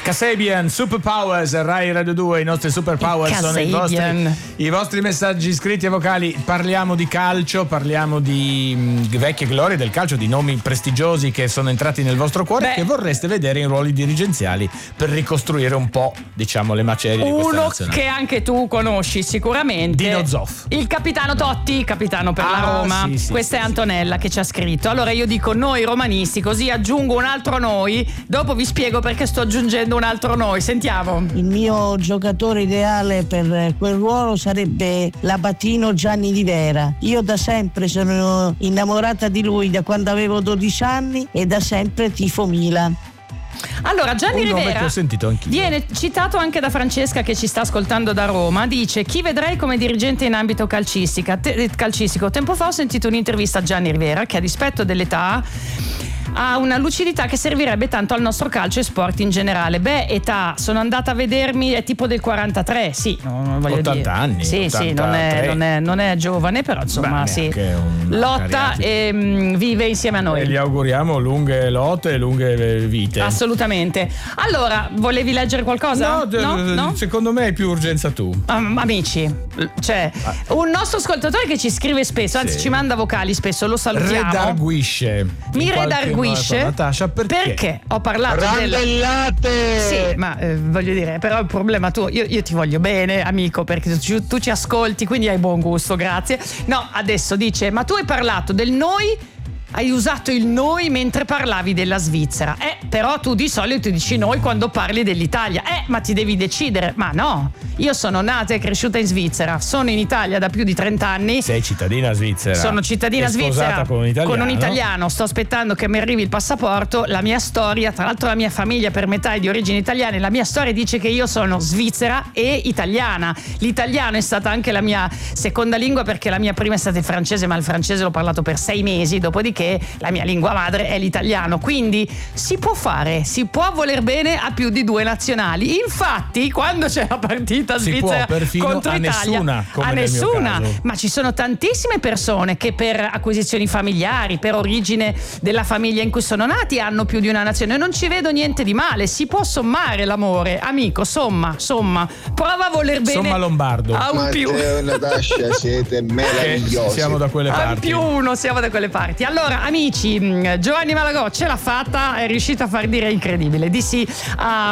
Kasabian, Superpowers, Rai Radio 2, i nostri Superpowers sono i vostri messaggi scritti e vocali. Parliamo di calcio, parliamo di vecchie glorie del calcio, di nomi prestigiosi che sono entrati nel vostro cuore, che vorreste vedere in ruoli dirigenziali per ricostruire un po', diciamo, le macerie di questa nazionale. Che anche tu conosci sicuramente, Dino Zoff, il capitano Totti, capitano per la Roma. Questa è Antonella che ci ha scritto. Allora io dico noi romanisti, così aggiungo un altro noi, dopo vi spiego perché sto aggiungendo un altro noi. Sentiamo. Il mio giocatore ideale per quel ruolo sarebbe l'Abatino Gianni Di Vera. Io da sempre sono innamorata di lui, da quando avevo 12 anni, e da sempre tifo Milan. Allora, Gianni Rivera viene citato anche da Francesca, che ci sta ascoltando da Roma. Dice: chi vedrei come dirigente in ambito calcistico. Tempo fa ho sentito un'intervista a Gianni Rivera che, a dispetto dell'età, ha una lucidità che servirebbe tanto al nostro calcio e sport in generale. Età, sono andata a vedermi, è tipo del 43, sì, non voglio 80 dire. anni. Sì, 83. Non è giovane, però insomma, sì. Lotta e vive insieme a noi. E gli auguriamo lunghe lotte e lunghe vite. Assolutamente. Allora, volevi leggere qualcosa? No? Secondo me hai più urgenza tu. Amici, c'è un nostro ascoltatore che ci scrive spesso, anzi ci manda vocali spesso, lo salutiamo. Mi redarguisce. Natascia, perché ho parlato Randellate! Sì, ma voglio dire, però il problema io ti voglio bene, amico, perché tu ci ascolti, quindi hai buon gusto, grazie. No, adesso dice: ma tu hai parlato del noi, hai usato il noi mentre parlavi della Svizzera. Però tu di solito dici noi quando parli dell'Italia. Ma ti devi decidere. Ma no, io sono nata e cresciuta in Svizzera, sono in Italia da più di 30 anni. Sei cittadina svizzera. Sono cittadina svizzera con un italiano. Sto aspettando che mi arrivi il passaporto. La mia storia, tra l'altro la mia famiglia per metà è di origini italiane, la mia storia dice che io sono svizzera e italiana. L'italiano è stata anche la mia seconda lingua, perché la mia prima è stata il francese, ma il francese l'ho parlato per 6 mesi, dopodiché la mia lingua madre è l'italiano. Quindi si può voler bene a più di 2 nazionali. Infatti, quando c'è la partita Svizzera contro Italia, a nessuna, ma ci sono tantissime persone che per acquisizioni familiari, per origine della famiglia in cui sono nati, hanno più di una nazione. Non ci vedo niente di male, si può sommare l'amore, amico. Somma, prova a voler bene. Somma Lombardo. A un più. Matteo e Natascia siete meravigliosi. Siamo da quelle parti. A più uno, siamo da quelle parti. Allora, amici, Giovanni Malagò ce l'ha fatta, è riuscito a far dire incredibile. Dissi a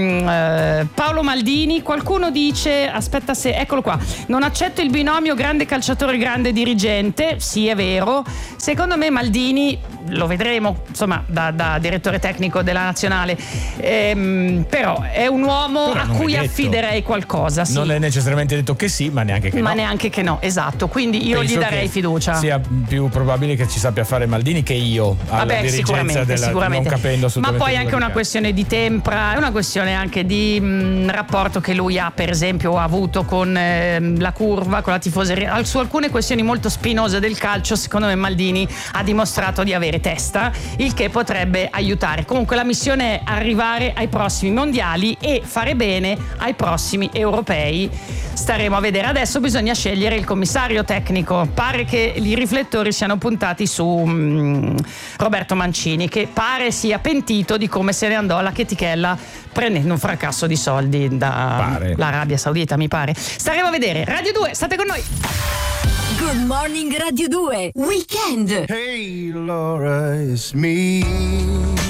Paolo Maldini. Qualcuno dice, aspetta, se eccolo qua, non accetto il binomio grande calciatore grande dirigente. Sì, è vero. Secondo me Maldini, lo vedremo, insomma, da direttore tecnico della nazionale, però è un uomo a cui affiderei qualcosa. Sì. Non è necessariamente detto che sì, ma neanche che no. Ma neanche che no, esatto. Quindi io gli darei fiducia. Sia più probabile che ci sappia fare Maldini che io alla dirigenza sicuramente. Non capendo assolutamente. Ma poi è anche una questione di tempra, è una questione anche di rapporto che lui ha, per esempio, ha avuto con la curva, con la tifoseria. Su alcune questioni molto spinose del calcio, secondo me Maldini ha dimostrato di avere testa, il che potrebbe aiutare. Comunque la missione è arrivare ai prossimi mondiali e fare bene ai prossimi europei. Staremo a vedere. Adesso bisogna scegliere il commissario tecnico. Pare che i riflettori siano puntati su Roberto Mancini, che pare sia pentito di come se ne andò alla chetichella prendendo un fracasso di soldi dall'Arabia Saudita, mi pare. Staremo a vedere. Radio 2, state con noi. Good Morning Radio 2 Weekend. Hey Laura, it's me.